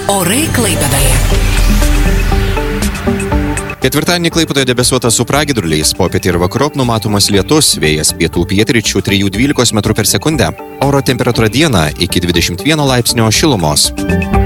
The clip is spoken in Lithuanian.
Orai Klaipėdoje. Ketvirtadienį Klaipėdoje debesuota su pragiedruliais, popietį ir vakarop numatomas lietus, vėjas pietų pietryčių 3–12 m/s. Oro temperatūra dieną iki 21 laipsnio šilumos.